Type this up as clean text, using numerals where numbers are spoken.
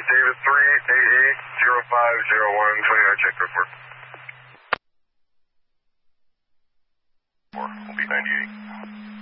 David 3880501, 29 check report. Will be 98.